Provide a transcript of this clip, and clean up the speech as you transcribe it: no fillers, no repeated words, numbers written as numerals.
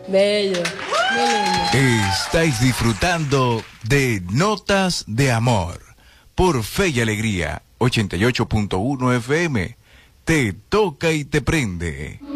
Bello. Muy lindo. Estáis disfrutando de Notas de Amor por Fe y Alegría 88.1 FM. Te toca y te prende.